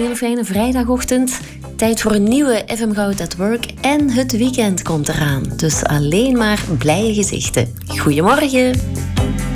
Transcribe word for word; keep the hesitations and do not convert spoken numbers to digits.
hele fijne vrijdagochtend. Tijd voor een nieuwe F M Goud at Work en het weekend komt eraan. Dus alleen maar blije gezichten. Goedemorgen.